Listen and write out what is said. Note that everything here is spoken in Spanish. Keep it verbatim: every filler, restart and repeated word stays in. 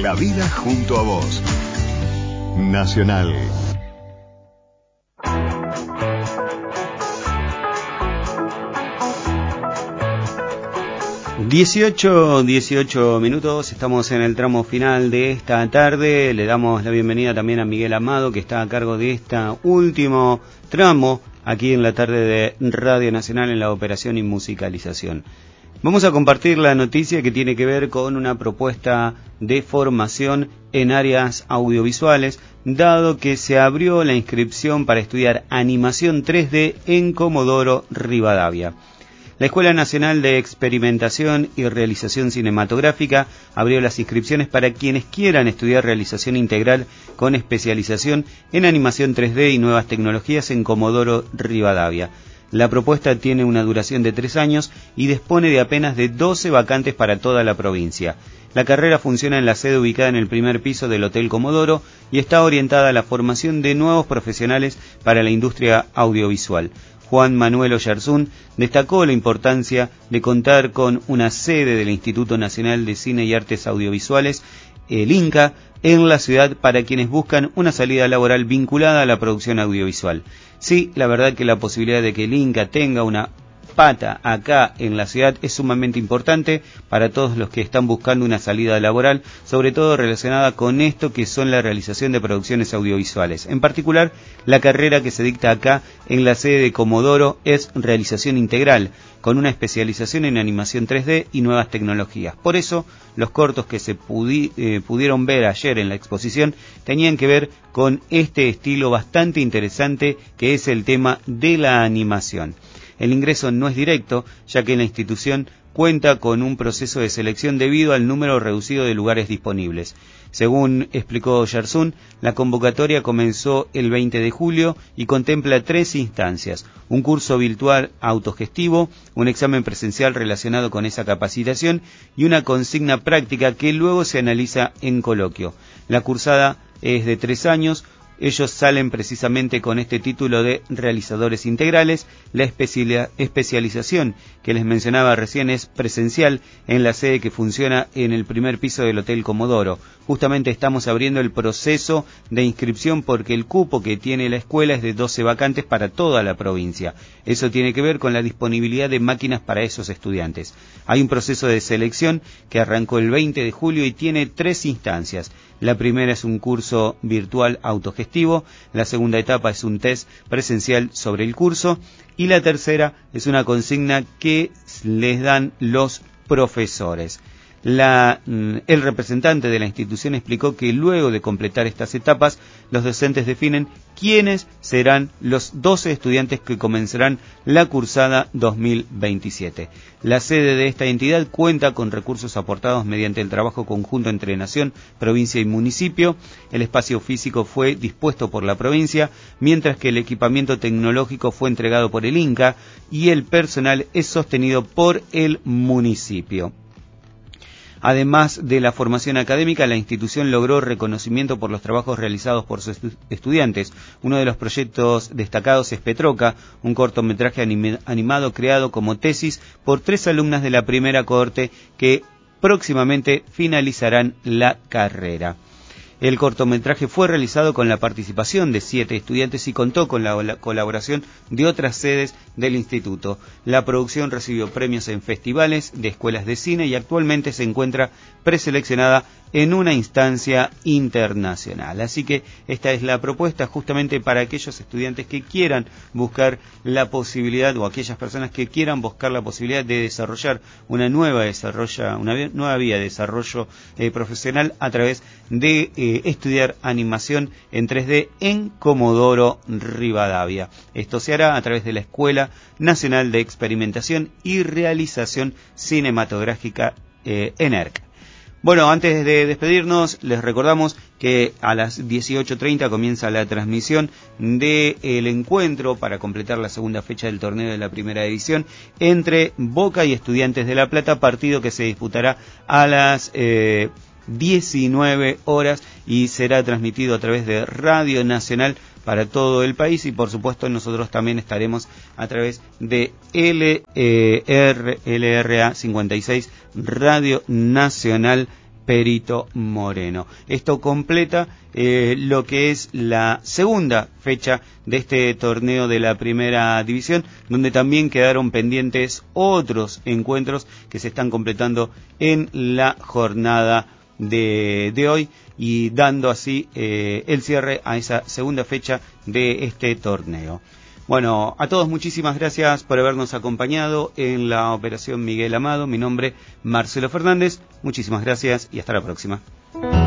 La vida junto a vos. Nacional. dieciocho, dieciocho minutos, estamos en el tramo final de esta tarde. Le damos la bienvenida también a Miguel Amado, que está a cargo de este último tramo aquí en la tarde de Radio Nacional en la operación y musicalización. Vamos a compartir la noticia que tiene que ver con una propuesta de formación en áreas audiovisuales, dado que se abrió la inscripción para estudiar animación tres D en Comodoro Rivadavia. La Escuela Nacional de Experimentación y Realización Cinematográfica abrió las inscripciones para quienes quieran estudiar realización integral con especialización en animación tres D y nuevas tecnologías en Comodoro Rivadavia. La propuesta tiene una duración de tres años y dispone de apenas de doce vacantes para toda la provincia. La carrera funciona en la sede ubicada en el primer piso del Hotel Comodoro y está orientada a la formación de nuevos profesionales para la industria audiovisual. Juan Manuel Oyarzún destacó la importancia de contar con una sede del Instituto Nacional de Cine y Artes Audiovisuales, el INCA, en la ciudad para quienes buscan una salida laboral vinculada a la producción audiovisual. Sí, la verdad que la posibilidad de que el INCA tenga una pata acá en la ciudad es sumamente importante para todos los que están buscando una salida laboral, sobre todo relacionada con esto que son la realización de producciones audiovisuales. En particular, la carrera que se dicta acá en la sede de Comodoro es realización integral, con una especialización en animación tres D y nuevas tecnologías. Por eso, los cortos que se pudi- eh, pudieron ver ayer en la exposición tenían que ver con este estilo bastante interesante que es el tema de la animación. El ingreso no es directo, ya que la institución cuenta con un proceso de selección debido al número reducido de lugares disponibles. Según explicó Oyarzún, la convocatoria comenzó el veinte de julio y contempla tres instancias: un curso virtual autogestivo, un examen presencial relacionado con esa capacitación y una consigna práctica que luego se analiza en coloquio. La cursada es de tres años. Ellos salen precisamente con este título de realizadores integrales. La especial, especialización que les mencionaba recién es presencial en la sede que funciona en el primer piso del Hotel Comodoro. Justamente estamos abriendo el proceso de inscripción porque el cupo que tiene la escuela es de doce vacantes para toda la provincia. Eso tiene que ver con la disponibilidad de máquinas para esos estudiantes. Hay un proceso de selección que arrancó el veinte de julio y tiene tres instancias. La primera es un curso virtual autogestivo, la segunda etapa es un test presencial sobre el curso y la tercera es una consigna que les dan los profesores. La, el representante de la institución explicó que luego de completar estas etapas, los docentes definen quiénes serán los doce estudiantes que comenzarán la cursada dos mil veintisiete. La sede de esta entidad cuenta con recursos aportados mediante el trabajo conjunto entre Nación, provincia y municipio. El espacio físico fue dispuesto por la provincia, mientras que el equipamiento tecnológico fue entregado por el INCA y el personal es sostenido por el municipio. Además de la formación académica, la institución logró reconocimiento por los trabajos realizados por sus estu- estudiantes. Uno de los proyectos destacados es Petroca, un cortometraje anim- animado creado como tesis por tres alumnas de la primera cohorte que próximamente finalizarán la carrera. El cortometraje fue realizado con la participación de siete estudiantes y contó con la, la colaboración de otras sedes del instituto. La producción recibió premios en festivales de escuelas de cine y actualmente se encuentra preseleccionada en una instancia internacional. Así que esta es la propuesta justamente para aquellos estudiantes que quieran buscar la posibilidad, o aquellas personas que quieran buscar la posibilidad de desarrollar una nueva desarrolla, una nueva vía de desarrollo eh, profesional a través de eh, estudiar animación en tres D en Comodoro Rivadavia. Esto se hará a través de la Escuela Nacional de Experimentación y Realización Cinematográfica eh, ENERC. Bueno, antes de despedirnos, les recordamos que a las dieciocho treinta comienza la transmisión del encuentro para completar la segunda fecha del torneo de la primera división entre Boca y Estudiantes de La Plata, partido que se disputará a las eh, diecinueve horas y será transmitido a través de Radio Nacional para todo el país y por supuesto nosotros también estaremos a través de L R A cincuenta y seis Radio Nacional Perito Moreno. Esto completa eh, lo que es la segunda fecha de este torneo de la Primera División, donde también quedaron pendientes otros encuentros que se están completando en la jornada de, de hoy, y dando así eh, el cierre a esa segunda fecha de este torneo. Bueno, a todos muchísimas gracias por habernos acompañado en la operación Miguel Amado. Mi nombre, Marcelo Fernández. Muchísimas gracias y hasta la próxima.